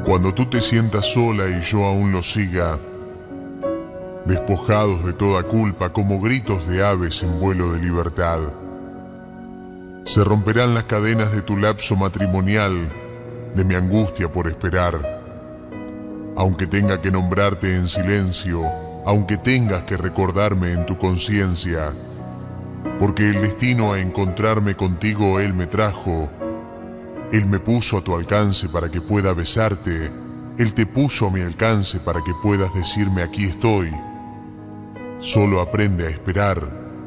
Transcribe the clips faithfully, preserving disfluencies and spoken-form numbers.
Cuando tú te sientas sola y yo aún lo siga, despojados de toda culpa como gritos de aves en vuelo de libertad, se romperán las cadenas de tu lapso matrimonial, de mi angustia por esperar. Aunque tenga que nombrarte en silencio, aunque tengas que recordarme en tu conciencia, porque el destino a encontrarme contigo Él me trajo. Él me puso a tu alcance para que pueda besarte. Él te puso a mi alcance para que puedas decirme aquí estoy. Solo aprende a esperar.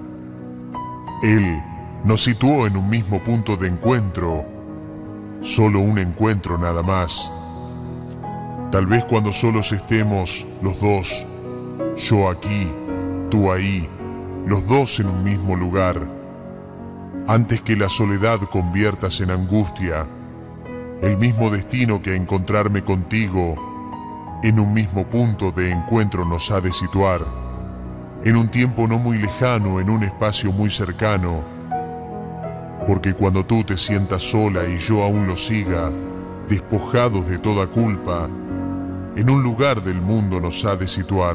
Él nos situó en un mismo punto de encuentro, solo un encuentro nada más. Tal vez cuando solos estemos los dos, yo aquí, tú ahí, los dos en un mismo lugar, antes que la soledad conviertas en angustia, el mismo destino que encontrarme contigo en un mismo punto de encuentro nos ha de situar, en un tiempo no muy lejano, en un espacio muy cercano, porque cuando tú te sientas sola y yo aún lo siga, despojados de toda culpa, en un lugar del mundo nos ha de situar.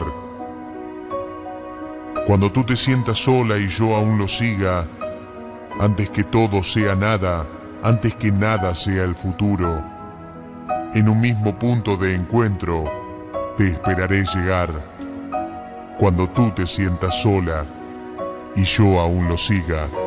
Cuando tú te sientas sola y yo aún lo siga, antes que todo sea nada, antes que nada sea el futuro, en un mismo punto de encuentro te esperaré llegar. Cuando tú te sientas sola y yo aún lo siga.